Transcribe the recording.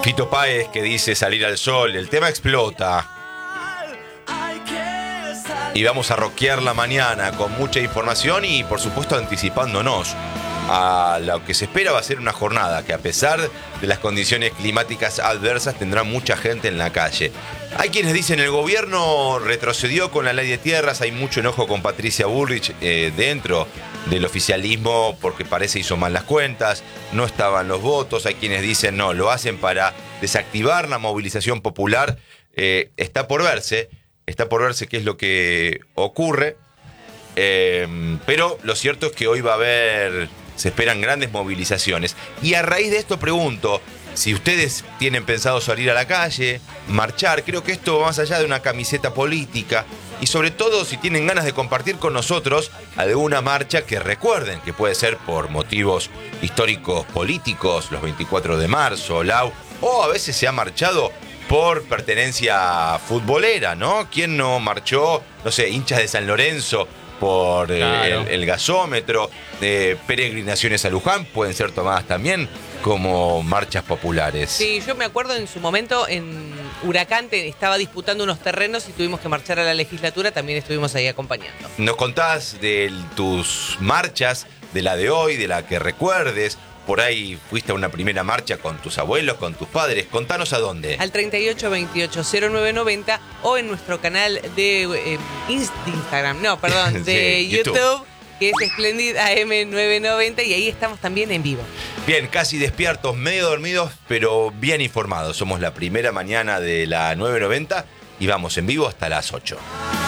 Fito Páez que dice salir al sol, el tema explota. Y vamos a rockear la mañana con mucha información y por supuesto anticipándonos a lo que se espera va a ser una jornada que a pesar de las condiciones climáticas adversas tendrá mucha gente en la calle. Hay quienes dicen el gobierno retrocedió con la ley de tierras, hay mucho enojo con Patricia Bullrich dentro del oficialismo porque parece hizo mal las cuentas, no estaban los votos, hay quienes dicen no, lo hacen para desactivar la movilización popular, está por verse qué es lo que ocurre, pero lo cierto es que hoy va a haber, se esperan grandes movilizaciones. Y a raíz de esto pregunto, si ustedes tienen pensado salir a la calle, marchar, creo que esto va más allá de una camiseta política, y sobre todo si tienen ganas de compartir con nosotros alguna marcha que recuerden, que puede ser por motivos históricos políticos, los 24 de marzo, o a veces se ha marchado por pertenencia futbolera, ¿no? ¿Quién no marchó? No sé, hinchas de San Lorenzo por claro. el gasómetro, peregrinaciones a Luján pueden ser tomadas también como marchas populares. Sí, yo me acuerdo en su momento en Huracán estaba disputando unos terrenos y tuvimos que marchar a la legislatura, también estuvimos ahí acompañando. Nos contás de tus marchas, de la de hoy, de la que recuerdes. Por ahí fuiste a una primera marcha con tus abuelos, con tus padres. Contanos a dónde. Al 3828-0990 o en nuestro canal de Instagram, no, perdón, de Sí, YouTube, que es Splendid AM990 y ahí estamos también en vivo. Bien, casi despiertos, medio dormidos, pero bien informados. Somos la primera mañana de la 990 y vamos en vivo hasta las 8.